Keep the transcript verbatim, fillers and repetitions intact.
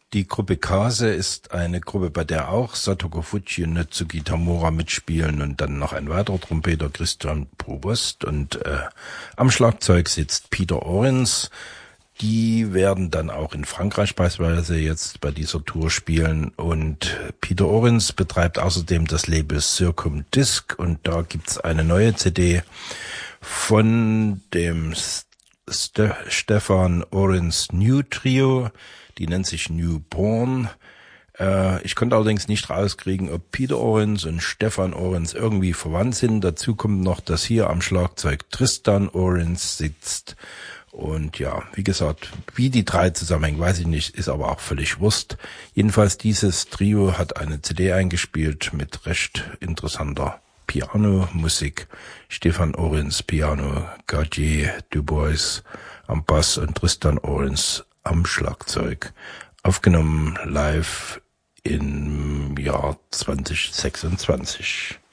Die Gruppe Kase ist eine Gruppe, bei der auch Satoru Fujii und Natsuki Tamura mitspielen und dann noch ein weiterer Trompeter, Christian Provost, und äh, am Schlagzeug sitzt Peter Orens. Die werden dann auch in Frankreich beispielsweise jetzt bei dieser Tour spielen, und Peter Orens betreibt außerdem das Label Circum Disc, und da gibt's eine neue C D von dem St- Stefan Orens New Trio, die nennt sich Newborn. Äh, ich konnte allerdings nicht rauskriegen, ob Peter Orens und Stefan Orens irgendwie verwandt sind. Dazu kommt noch, dass hier am Schlagzeug Tristan Orens sitzt. Und ja, wie gesagt, wie die drei zusammenhängen, weiß ich nicht, ist aber auch völlig Wurst. Jedenfalls dieses Trio hat eine C D eingespielt mit recht interessanter Piano-Musik. Stefan Orens Piano, Gautier Dubois am Bass und Tristan Orens am Schlagzeug. Aufgenommen live im Jahr zwanzig sechsundzwanzig.